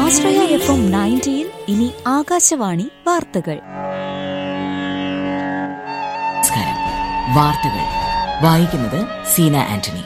ആശ്രയ FM 90 ഇനി ആകാശവാണി വാർത്തകൾ. നമസ്കാരം. വാർത്തകൾ വായിക്കുന്നത് സീന ആന്റണി.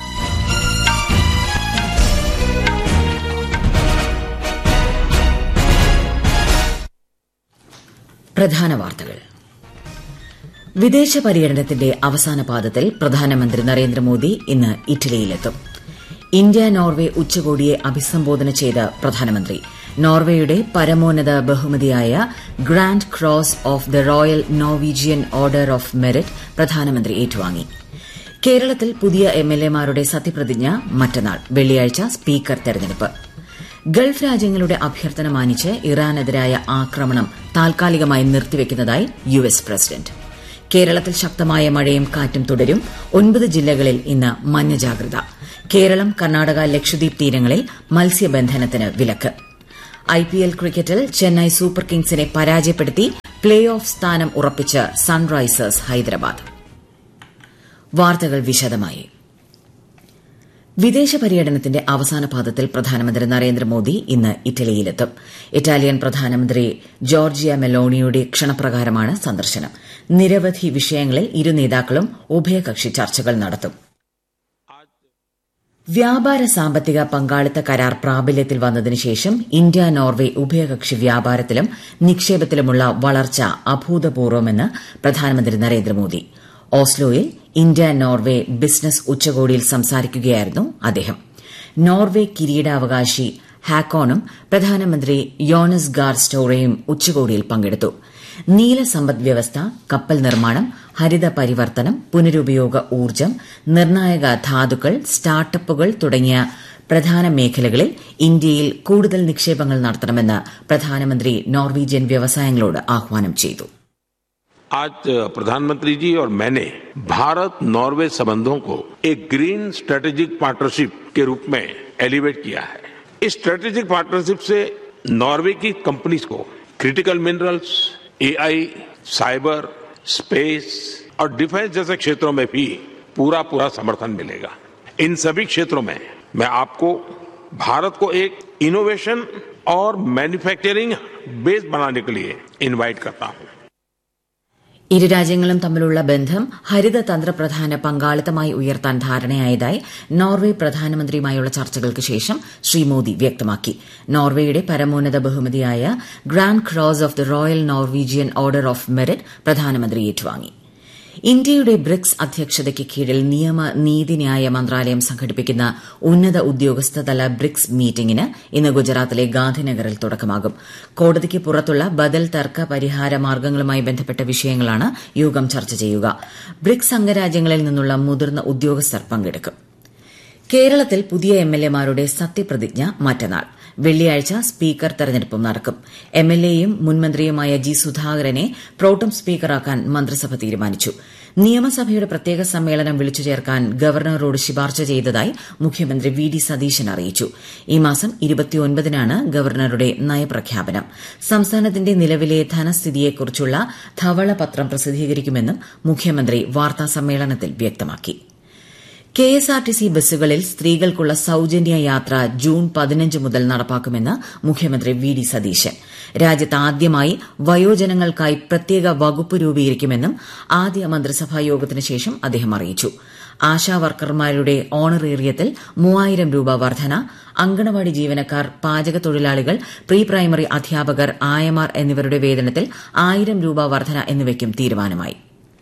പ്രധാന വാർത്തകൾ. വിദേശ പര്യടനത്തിന്റെ അവസാന പാദത്തിൽ പ്രധാനമന്ത്രി നരേന്ദ്രമോദി ഇന്ന് ഇറ്റലിയിലെത്തും. ഇന്ത്യ നോർവെ ഉച്ചകോടിയെ അഭിസംബോധന ചെയ്ത പ്രധാനമന്ത്രി നോർവേയുടെ പരമോന്നത ബഹുമതിയായ grand cross of the royal Norwegian order of merit പ്രധാനമന്ത്രി ഏറ്റുവാങ്ങി. കേരളത്തിൽ പുതിയ എംഎൽഎമാരുടെ സത്യപ്രതിജ്ഞ മറ്റന്നാൾ വെള്ളിയാഴ്ച സ്പീക്കർ തെരഞ്ഞെടുപ്പ്. ഗൾഫ് രാജ്യങ്ങളുടെ അഭ്യർത്ഥന മാനിച്ച് ഇറാനെതിരായ ആക്രമണം താൽക്കാലികമായി നിർത്തിവെക്കുന്നതായി യുഎസ് പ്രസിഡന്റ്. കേരളത്തിൽ ശക്തമായ മഴയും കാറ്റും തുടരും. 9 ജില്ലകളിൽ ഇന്ന് മഞ്ഞ ജാഗ്രത. കേരളം, കർണാടക, ലക്ഷദ്വീപ് തീരങ്ങളിൽ മത്സ്യബന്ധനത്തിന് വിലക്ക്. ഐപിഎൽ ക്രിക്കറ്റിൽ ചെന്നൈ സൂപ്പർ കിങ്സിനെ പരാജയപ്പെടുത്തി പ്ലേ ഓഫ് സ്ഥാനം ഉറപ്പിച്ച് സൺറൈസേഴ്സ് ഹൈദരാബാദ്. വാർത്തകൾ വിശദമായി. വിദേശ പര്യടനത്തിന്റെ അവസാന പാദത്തിൽ പ്രധാനമന്ത്രി നരേന്ദ്രമോദി ഇന്ന് ഇറ്റലിയിലെത്തും. ഇറ്റാലിയൻ പ്രധാനമന്ത്രി ജോർജിയ മെലോണിയുടെ ക്ഷണപ്രകാരമാണ് സന്ദർശനം. നിരവധി വിഷയങ്ങളിൽ ഇരു നേതാക്കളും ഉഭയകക്ഷി ചർച്ചകൾ നടത്തും. വ്യാപാര സാമ്പത്തിക പങ്കാളിത്ത കരാർ പ്രാബല്യത്തിൽ വന്നതിനുശേഷം ഇന്ത്യ നോർവെ ഉഭയകക്ഷി വ്യാപാരത്തിലും നിക്ഷേപത്തിലുമുള്ള വളർച്ച അഭൂതപൂർവ്വമെന്ന് പ്രധാനമന്ത്രി നരേന്ദ്രമോദി. ഓസ്ലോയിൽ ഇന്ത്യ നോർവെ ബിസിനസ് ഉച്ചകോടിയിൽ സംസാരിക്കുകയായിരുന്നു അദ്ദേഹം. നോർവെ കിരീടാവകാശി ഹാക്കോണും പ്രധാനമന്ത്രി യോണസ് ഗാർ സ്റ്റോറയും ഉച്ചകോടിയിൽ പങ്കെടുത്തു. നീല സമ്പദ് വ്യവസ്ഥ, കപ്പൽ നിർമ്മാണം, ഹരിത പരിവർത്തനം, പുനരുപയോഗ ഊർജ്ജം, നിർണായക ധാതുക്കൾ, സ്റ്റാർട്ടപ്പുകൾ തുടങ്ങിയ പ്രധാന മേഖലകളിൽ ഇന്ത്യയിൽ കൂടുതൽ നിക്ഷേപങ്ങൾ നടത്തണമെന്ന് പ്രധാനമന്ത്രി നോർവീജിയൻ വ്യവസായങ്ങളോട് ആഹ്വാനം ചെയ്തു. आज प्रधानमंत्री जी और मैंने भारत नॉर्वे संबंधों को एक ग्रीन स्ट्रेटेजिक पार्टनरशिप के रूप में एलिवेट किया है. इस स्ट्रेटेजिक पार्टनरशिप से नॉर्वे की कंपनीज को critical minerals, AI, cyber, space और डिफेंस जैसे क्षेत्रों में भी पूरा समर्थन मिलेगा. इन सभी क्षेत्रों में मैं आपको भारत को एक इनोवेशन और मैन्युफैक्चरिंग बेस बनाने के लिए इनवाइट करता हूं. ഇരു രാജ്യങ്ങളും തമ്മിലുള്ള ബന്ധം ഹരിത തന്ത്രപ്രധാന പങ്കാളിത്തമായി ഉയർത്താൻ ധാരണയായതായി നോർവെ പ്രധാനമന്ത്രിയുമായുള്ള ചർച്ചകൾക്ക് ശേഷം ശ്രീ മോദി വ്യക്തമാക്കി. നോർവേയുടെ പരമോന്നത ബഹുമതിയായ grand cross of the royal Norwegian order of merit പ്രധാനമന്ത്രി ഏറ്റുവാങ്ങി. ഇന്ത്യയുടെ ബ്രിക്സ് അധ്യക്ഷതയ്ക്ക് കീഴിൽ നിയമ നീതിന്യായ മന്ത്രാലയം സംഘടിപ്പിക്കുന്ന ഉന്നത ഉദ്യോഗസ്ഥതല ബ്രിക്സ് മീറ്റിംഗിന് ഇന്ന് ഗുജറാത്തിലെ ഗാന്ധിനഗറിൽ തുടക്കമാകും. കോടതിക്ക് പുറത്തുള്ള ബദൽ തർക്ക പരിഹാര മാർഗ്ഗങ്ങളുമായി ബന്ധപ്പെട്ട വിഷയങ്ങളാണ് യോഗം ചർച്ച ചെയ്യുക. ബ്രിക്സ് അംഗരാജ്യങ്ങളിൽ നിന്നുള്ള മുതിർന്ന ഉദ്യോഗസ്ഥർ പങ്കെടുക്കും. കേരളത്തിൽ പുതിയ എംഎൽഎമാരുടെ സത്യപ്രതിജ്ഞ മറ്റന്നാൾ വെള്ളിയാഴ്ച സ്പീക്കർ തെരഞ്ഞെടുപ്പും നടക്കും. എംഎൽഎയും മുൻമന്ത്രിയുമായ ജി സുധാകരനെ പ്രോട്ടം സ്പീക്കറാക്കാൻ മന്ത്രിസഭ തീരുമാനിച്ചു. നിയമസഭയുടെ പ്രത്യേക സമ്മേളനം വിളിച്ചു ചേർക്കാൻ ഗവർണറോട് ശുപാർശ ചെയ്തതായി മുഖ്യമന്ത്രി വി ഡി സതീശൻ അറിയിച്ചു. ഈ മാസം 29-നാണ് ഗവർണറുടെ നയപ്രഖ്യാപനം. സംസ്ഥാനത്തിന്റെ നിലവിലെ ധനസ്ഥിതിയെക്കുറിച്ചുള്ള ധവളപത്രം പ്രസിദ്ധീകരിക്കുമെന്നും മുഖ്യമന്ത്രി വാർത്താസമ്മേളനത്തിൽ വ്യക്തമാക്കി. കെഎസ്ആർടിസി ബസ്സുകളിൽ സ്ത്രീകൾക്കുള്ള സൌജന്യ യാത്ര ജൂൺ 15 മുതൽ നടപ്പാക്കുമെന്ന് മുഖ്യമന്ത്രി വി ഡി സതീശൻ. രാജ്യത്ത് ആദ്യമായി വയോജനങ്ങൾക്കായി പ്രത്യേക വകുപ്പ് രൂപീകരിക്കുമെന്നും ആദ്യ മന്ത്രിസഭാ യോഗത്തിന് ശേഷം അദ്ദേഹം അറിയിച്ചു. ആശാവർക്കർമാരുടെ ഓണറേറിയത്തിൽ 3000 രൂപ വർധന, അങ്കണവാടി ജീവനക്കാർ, പാചക തൊഴിലാളികൾ, പ്രീ പ്രൈമറി അധ്യാപകർ, ആയമാർ എന്നിവരുടെ വേതനത്തിൽ 1000 രൂപ വർധന എന്നിവയ്ക്കും തീരുമാനമായി.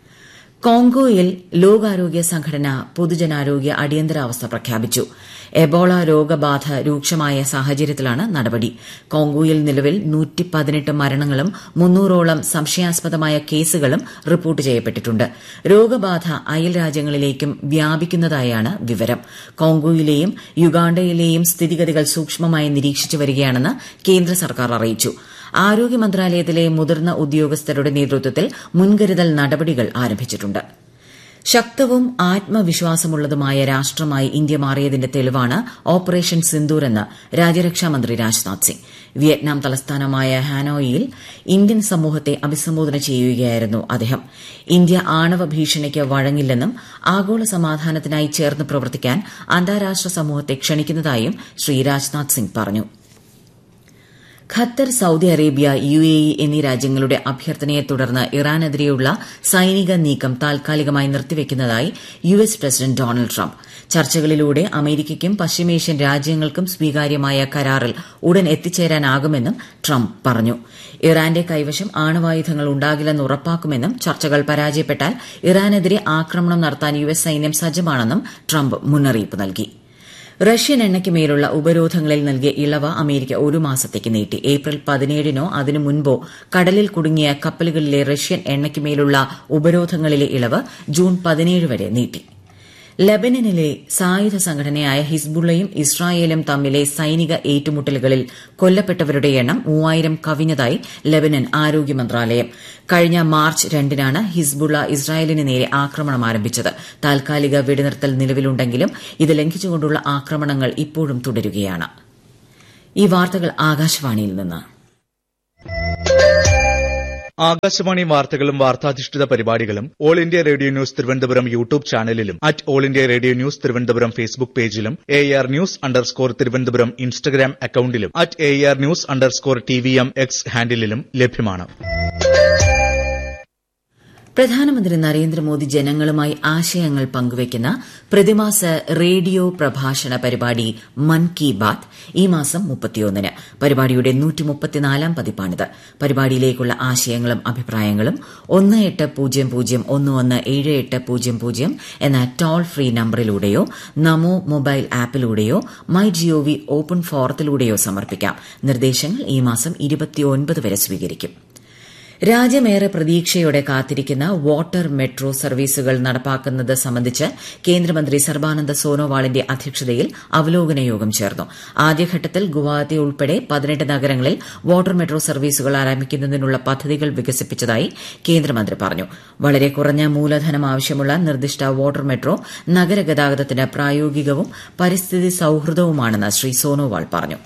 കോങ്കോയിൽ ലോകാരോഗ്യ സംഘടന പൊതുജനാരോഗ്യ അടിയന്തരാവസ്ഥ പ്രഖ്യാപിച്ചു. എബോള രോഗബാധ രൂക്ഷമായ സാഹചര്യത്തിലാണ് നടപടി. കോങ്കോയിൽ നിലവിൽ 118 മരണങ്ങളും 300ഓളം സംശയാസ്പദമായ കേസുകളും റിപ്പോർട്ട് ചെയ്യപ്പെട്ടിട്ടുണ്ട്. രോഗബാധ അയൽ രാജ്യങ്ങളിലേക്കും വ്യാപിക്കുന്നതായാണ് വിവരം. കോങ്കോയിലെയും യുഗാണ്ടയിലെയും സ്ഥിതിഗതികൾ സൂക്ഷ്മമായി നിരീക്ഷിച്ചു വരികയാണെന്ന് കേന്ദ്ര സർക്കാർ അറിയിച്ചു. ആരോഗ്യ മന്ത്രാലയത്തിലെ മുതിർന്ന ഉദ്യോഗസ്ഥരുടെ നേതൃത്വത്തിൽ മുൻകരുതൽ നടപടികൾ ആരംഭിച്ചിട്ടുണ്ട്. ശക്തവും ആത്മവിശ്വാസമുള്ളതുമായ രാഷ്ട്രമായി ഇന്ത്യ മാറിയതിന്റെ തെളിവാണ് ഓപ്പറേഷൻ സിന്ദൂർ എന്ന് രാജ്യരക്ഷാമന്ത്രി രാജ്നാഥ് സിംഗ്. വിയറ്റ്നാം തലസ്ഥാനമായ ഹാനോയിൽ ഇന്ത്യൻ സമൂഹത്തെ അഭിസംബോധന ചെയ്യുകയായിരുന്നു അദ്ദേഹം. ഇന്ത്യ ആണവ ഭീഷണിക്ക് വഴങ്ങില്ലെന്നും ആഗോള സമാധാനത്തിനായി ചേർന്ന് പ്രവർത്തിക്കാൻ അന്താരാഷ്ട്ര സമൂഹത്തെ ക്ഷണിക്കുന്നതായും ശ്രീ രാജ്നാഥ് സിംഗ് പറഞ്ഞു. ഖത്തർ, സൌദി അറേബ്യ, UAE എന്നീ രാജ്യങ്ങളുടെ അഭ്യർത്ഥനയെ തുടർന്ന് ഇറാനെതിരെയുള്ള സൈനിക നീക്കം താൽക്കാലികമായി നിർത്തിവെക്കുന്നതായി US പ്രസിഡന്റ് ഡൊണാൾഡ് ട്രംപ്. ചർച്ചകളിലൂടെ അമേരിക്കയ്ക്കും പശ്ചിമേഷ്യൻ രാജ്യങ്ങൾക്കും സ്വീകാര്യമായ കരാറിൽ ഉടൻ എത്തിച്ചേരാനാകുമെന്നും ട്രംപ് പറഞ്ഞു. ഇറാന്റെ കൈവശം ആണവായുധങ്ങൾ ഉണ്ടാകില്ലെന്ന് ഉറപ്പാക്കുമെന്നും ചർച്ചകൾ പരാജയപ്പെട്ടാൽ ഇറാനെതിരെ ആക്രമണം നടത്താൻ US സൈന്യം സജ്ജമാണെന്നും ട്രംപ് മുന്നറിയിപ്പ് നൽകി. റഷ്യൻ എണ്ണയ്ക്ക് മേലുള്ള ഉപരോധങ്ങളിൽ നൽകിയ ഇളവ് അമേരിക്ക ഒരു മാസത്തേക്ക് നീട്ടി. ഏപ്രിൽ 17-നോ അതിനു മുൻപോ കടലിൽ കുടുങ്ങിയ കപ്പലുകളിലെ റഷ്യൻ എണ്ണയ്ക്ക് മേലുള്ള ഉപരോധങ്ങളിലെ ഇളവ് ജൂൺ 17 വരെ നീട്ടി. ലബനനിലെ സായുധ സംഘടനയായ ഹിസ്ബുള്ളയും ഇസ്രായേലും തമ്മിലെ സൈനിക ഏറ്റുമുട്ടലുകളിൽ കൊല്ലപ്പെട്ടവരുടെ എണ്ണം 3000 കവിഞ്ഞതായി ലബനൻ ആരോഗ്യ മന്ത്രാലയം. കഴിഞ്ഞ മാർച്ച് 2-നാണ് ഹിസ്ബുള്ള ഇസ്രായേലിന് നേരെ ആക്രമണം ആരംഭിച്ചത്. താൽക്കാലിക വെടിനിർത്തൽ നിലവിലുണ്ടെങ്കിലും ഇത് ലംഘിച്ചുകൊണ്ടുള്ള ആക്രമണങ്ങൾ ഇപ്പോഴും തുടരുകയാണ്. ഈ വാർത്തകൾ ആകാശവാണിയിൽ നിന്ന്. ആകാശവാണി വാർത്തകളും വാർത്താധിഷ്ഠിത പരിപാടികളും all India radio news Thiruvananthapuram YouTube ചാനലിലും @all India radio news Thiruvananthapuram Facebook പേജിലും AR News_ തിരുവനന്തപുരം ഇൻസ്റ്റഗ്രാം അക്കൌണ്ടിലും @AR News_TVM X ഹാൻഡിലും ലഭ്യമാണ്. പ്രധാനമന്ത്രി നരേന്ദ്രമോദി ജനങ്ങളുമായി ആശയങ്ങൾ പങ്കുവയ്ക്കുന്ന പ്രതിമാസ റേഡിയോ പ്രഭാഷണ പരിപാടി മൻ കി ബാത്ത് ഈ മാസം 31-ന്. പരിപാടിയുടെ 134-ാം പതിപ്പാണിത്. പരിപാടിയിലേക്കുള്ള ആശയങ്ങളും അഭിപ്രായങ്ങളും 1800117800 എന്ന ടോൾ ഫ്രീ നമ്പറിലൂടെയോ നമോ മൊബൈൽ ആപ്പിലൂടെയോ MyGov ഓപ്പൺ ഫോറത്തിലൂടെയോ സമർപ്പിക്കാം. നിർദ്ദേശങ്ങൾ ഈ മാസം 29 വരെ സ്വീകരിക്കും. രാജ്യമേറെ പ്രതീക്ഷയോടെ കാത്തിരിക്കുന്ന വാട്ടർ മെട്രോ സർവീസുകൾ നടപ്പാക്കുന്നത് സംബന്ധിച്ച് കേന്ദ്രമന്ത്രി സർബാനന്ദ സോനോവാളിന്റെ അധ്യക്ഷതയിൽ അവലോകന യോഗം ചേർന്നു. ആദ്യഘട്ടത്തിൽ ഗുവാഹത്തി ഉൾപ്പെടെ 18 നഗരങ്ങളിൽ വാട്ടർ മെട്രോ സർവീസുകൾ ആരംഭിക്കുന്നതിനുള്ള പദ്ധതികൾ വികസിപ്പിച്ചതായി കേന്ദ്രമന്ത്രി പറഞ്ഞു. വളരെ കുറഞ്ഞ മൂലധനം ആവശ്യമുള്ള നിർദ്ദിഷ്ട വാട്ടർ മെട്രോ നഗരഗതാഗതത്തിന് പ്രായോഗികവും പരിസ്ഥിതി സൌഹൃദവുമാണെന്ന് ശ്രീ സോനോവാൾ പറഞ്ഞു.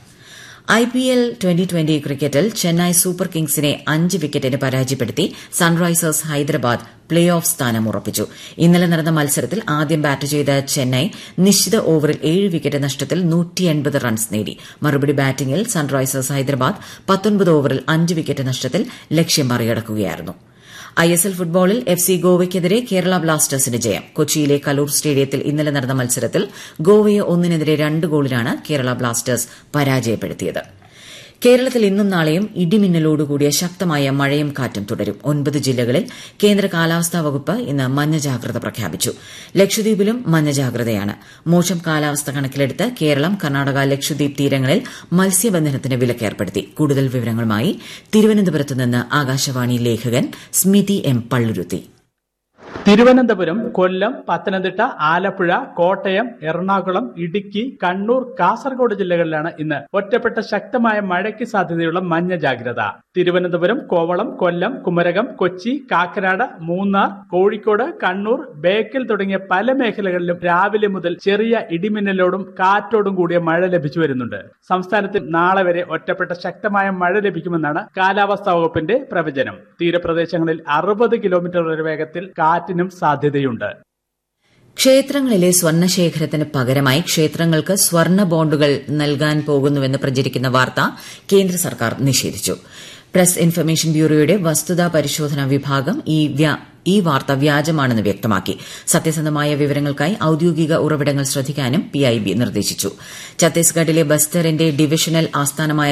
IPL 2020 ക്രിക്കറ്റിൽ ചെന്നൈ സൂപ്പർ കിങ്സിനെ 5 വിക്കറ്റിന് പരാജയപ്പെടുത്തി സൺറൈസേഴ്സ് ഹൈദരാബാദ് പ്ലേ ഓഫ് സ്ഥാനം ഉറപ്പിച്ചു. ഇന്നലെ നടന്ന മത്സരത്തിൽ ആദ്യം ബാറ്റ് ചെയ്ത ചെന്നൈ നിശ്ചിത ഓവറിൽ 7 വിക്കറ്റ് നഷ്ടത്തിൽ 180 റൺസ് നേടി. മറുപടി ബാറ്റിംഗിൽ സൺറൈസേഴ്സ് ഹൈദരാബാദ് 19 ഓവറിൽ 5 വിക്കറ്റ് നഷ്ടത്തിൽ ലക്ഷ്യം മറികടക്കുകയായിരുന്നു. ISL ഫുട്ബോളിൽ FC ഗോവയ്ക്കെതിരെ കേരള ബ്ലാസ്റ്റേഴ്സിന് ജയം. കൊച്ചിയിലെ കലൂർ സ്റ്റേഡിയത്തിൽ ഇന്നലെ നടന്ന മത്സരത്തിൽ ഗോവയെ 1-2 ഗോളിനാണ് കേരള ബ്ലാസ്റ്റേഴ്സ് പരാജയപ്പെടുത്തിയത്. കേരളത്തിൽ ഇന്നും നാളെയും ഇടിമിന്നലോടുകൂടിയ ശക്തമായ മഴയും കാറ്റും തുടരും. 9 ജില്ലകളിൽ കേന്ദ്ര കാലാവസ്ഥാ വകുപ്പ് ഇന്ന് മഞ്ഞ ജാഗ്രത പ്രഖ്യാപിച്ചു. ലക്ഷദ്വീപിലും മഞ്ഞ ജാഗ്രതയാണ്. മോശം കാലാവസ്ഥ കണക്കിലെടുത്ത് കേരളം, കർണാടക, ലക്ഷദ്വീപ് തീരങ്ങളിൽ മത്സ്യബന്ധനത്തിന് വിലക്കേർപ്പെടുത്തി. കൂടുതൽ വിവരങ്ങളുമായി തിരുവനന്തപുരത്ത് നിന്ന് ആകാശവാണി ലേഖകൻ സ്മിതി M. പള്ളുരുത്തി. തിരുവനന്തപുരം, കൊല്ലം, പത്തനംതിട്ട, ആലപ്പുഴ, കോട്ടയം, എറണാകുളം, ഇടുക്കി, കണ്ണൂർ, കാസർഗോഡ് ജില്ലകളിലാണ് ഇന്ന് ഒറ്റപ്പെട്ട ശക്തമായ മഴയ്ക്ക് സാധ്യതയുള്ള മഞ്ഞ ജാഗ്രത. തിരുവനന്തപുരം, കോവളം, കൊല്ലം, കുമരകം, കൊച്ചി, കാക്കനാട്, മൂന്നാർ, കോഴിക്കോട്, കണ്ണൂർ, ബേക്കൽ തുടങ്ങിയ പല മേഖലകളിലും രാവിലെ മുതൽ ചെറിയ ഇടിമിന്നലോടും കാറ്റോടും കൂടിയ മഴ ലഭിച്ചു വരുന്നുണ്ട്. സംസ്ഥാനത്തിൽ നാളെ വരെ ഒറ്റപ്പെട്ട ശക്തമായ മഴ ലഭിക്കുമെന്നാണ് കാലാവസ്ഥാ വകുപ്പിന്റെ പ്രവചനം. തീരപ്രദേശങ്ങളിൽ 60 കിലോമീറ്റർ വരെ വേഗത്തിൽ കാറ്റിനും സാധ്യതയുണ്ട്. ക്ഷേത്രങ്ങളിലെ സ്വർണ്ണശേഖരത്തിന് പകരമായി ക്ഷേത്രങ്ങൾക്ക് സ്വർണ്ണ ബോണ്ടുകൾ നൽകാൻ പോകുന്നുവെന്ന് പ്രചരിക്കുന്ന വാർത്ത കേന്ദ്ര സർക്കാർ നിഷേധിച്ചു. പ്രസ് ഇൻഫർമേഷൻ ബ്യൂറോയുടെ വസ്തുതാ പരിശോധനാ വിഭാഗം ഈ വാർത്ത വ്യാജമാണെന്ന് വ്യക്തമാക്കി. സത്യസന്ധമായ വിവരങ്ങൾക്കായി ഔദ്യോഗിക ഉറവിടങ്ങൾ ശ്രദ്ധിക്കാനും PIB നിർദ്ദേശിച്ചു. ഛത്തീസ്ഗഡിലെ ബസ്തറിന്റെ ഡിവിഷണൽ ആസ്ഥാനമായ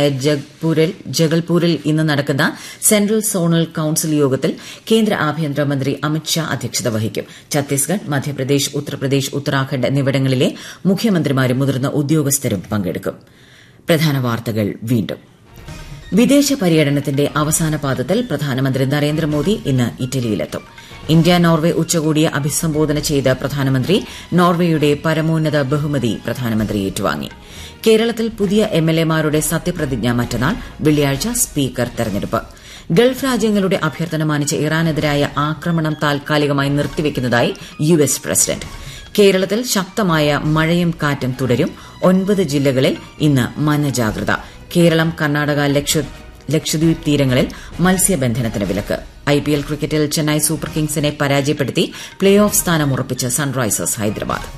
ജഗൽപൂരിൽ ഇന്ന് നടക്കുന്ന സെൻട്രൽ സോണൽ കൌൺസിൽ യോഗത്തിൽ കേന്ദ്ര ആഭ്യന്തരമന്ത്രി അമിത് ഷാ അധ്യക്ഷത വഹിക്കും. ഛത്തീസ്ഗഡ്, മധ്യപ്രദേശ്, ഉത്തർപ്രദേശ്, ഉത്തരാഖണ്ഡ് എന്നിവിടങ്ങളിലെ മുഖ്യമന്ത്രിമാരും മുതിർന്ന ഉദ്യോഗസ്ഥരും പങ്കെടുക്കും. പ്രധാന വാർത്തകൾ വീണ്ടും. വിദേശ പര്യടനത്തിന്റെ അവസാന പാദത്തിൽ പ്രധാനമന്ത്രി നരേന്ദ്രമോദി ഇന്ന് ഇറ്റലിയിലെത്തും. ഇന്ത്യ നോർവെ ഉച്ചകോടിയെ അഭിസംബോധന ചെയ്ത പ്രധാനമന്ത്രി നോർവേയുടെ പരമോന്നത ബഹുമതി പ്രധാനമന്ത്രി ഏറ്റുവാങ്ങി. കേരളത്തിൽ പുതിയ MLAമാരുടെ സത്യപ്രതിജ്ഞ മറ്റന്നാൾ. വെള്ളിയാഴ്ച സ്പീക്കർ തെരഞ്ഞെടുപ്പ്. ഗൾഫ് രാജ്യങ്ങളുടെ അഭ്യർത്ഥന മാനിച്ച് ഇറാനെതിരായ ആക്രമണം താൽക്കാലികമായി നിർത്തിവെക്കുന്നതായി US പ്രസിഡന്റ്. കേരളത്തിൽ ശക്തമായ മഴയും കാറ്റും തുടരും. 9 ജില്ലകളിൽ ഇന്ന് മഞ്ഞ ജാഗ്രത. കേരളം, കർണാടക, ലക്ഷദ്വീപ് തീരങ്ങളിൽ മത്സ്യബന്ധനത്തിന് വിലക്ക്. IPL ക്രിക്കറ്റിൽ ചെന്നൈ സൂപ്പർ കിങ്സിനെ പരാജയപ്പെടുത്തി പ്ലേ ഓഫ് സ്ഥാനം ഉറപ്പിച്ച സൺറൈസേഴ്സ് ഹൈദരാബാദ്.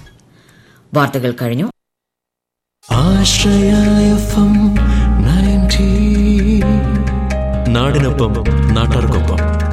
വാർത്തകൾ കഴിഞ്ഞു. നാടിനൊപ്പം നാട്ടാർക്കൊപ്പം.